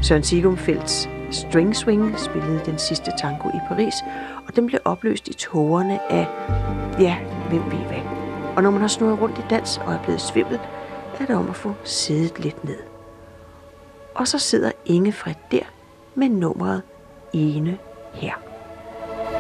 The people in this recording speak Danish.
Søren Sigumfeldts String Swing spillede Den sidste tango i Paris, og den blev opløst i tågerne af, ja, hvem ved hvad. Og når man har snurret rundt i dans og er blevet svimmel, er det om at få siddet lidt ned. Og så sidder Ingefred der med nummeret Ene her.